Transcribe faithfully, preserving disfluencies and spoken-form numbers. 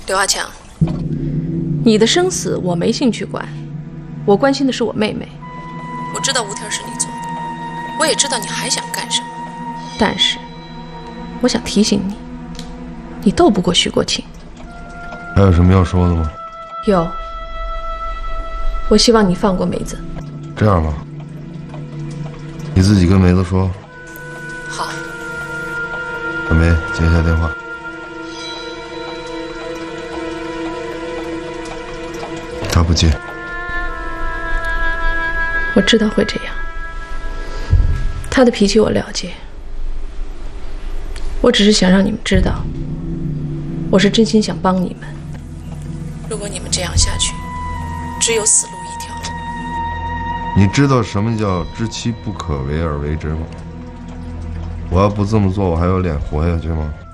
刘阿强， 你的生死我没兴趣管，我关心的是我妹妹。 我知道吴天是你做的，我也知道你还想干什么， 但是，我想提醒你，你斗不过徐国庆。 还有什么要说的吗？ 有，我希望你放过梅子。 这样吧，你自己跟梅子说。 好。 小梅，接一下电话。他不接。 我知道会这样，他的脾气我了解。我只是想让你们知道，我是真心想帮你们。 如果你们这样下去，只有死路一条。 你知道什么叫知其不可为而为之吗？我要不这么做，我还有脸活下去吗？